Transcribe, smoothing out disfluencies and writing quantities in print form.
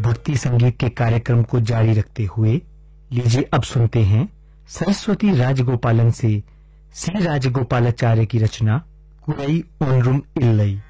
भक्ति संगीत के कार्यक्रम को जारी रखते हुए लीजिए अब सुनते हैं सरस्वती राजगोपालन से सी राजगोपालाचार्य की रचना कुरई ओनरुम इल्लई।